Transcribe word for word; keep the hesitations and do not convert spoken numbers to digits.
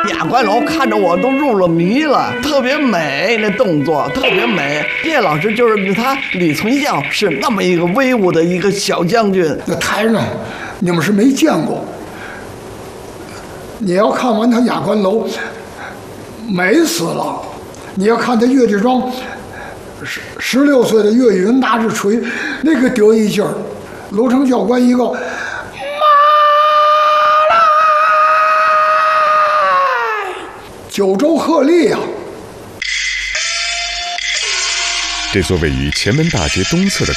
雅观楼看着我都入了迷了，特别美，那动作特别美。叶老师就是他，李存孝是那么一个威武的一个小将军。 那台上你们是没见过，你要看完他雅观楼，美死了。你要看他岳志庄，十十六岁的岳云拿着锤，那个得意劲儿，楼城教官一个。九州鹤唳啊！ 这座位于前门大街东侧的